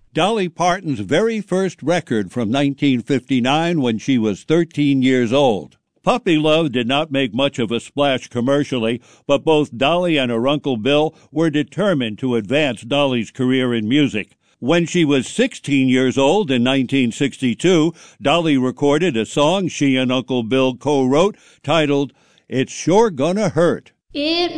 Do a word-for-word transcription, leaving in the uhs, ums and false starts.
Dolly Parton's very first record from nineteen fifty-nine when she was thirteen years old. Puppy Love did not make much of a splash commercially, but both Dolly and her Uncle Bill were determined to advance Dolly's career in music. When she was sixteen years old in nineteen sixty-two, Dolly recorded a song she and Uncle Bill co-wrote titled, "It's Sure Gonna Hurt." It